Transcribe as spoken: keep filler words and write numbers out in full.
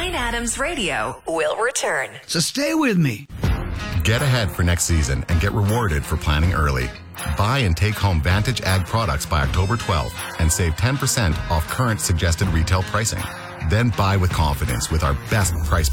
Bryan Adams Radio will return. So stay with me. Get ahead for next season and get rewarded for planning early. Buy and take home Vantage Ag products by October twelfth and save ten percent off current suggested retail pricing. Then buy with confidence with our best price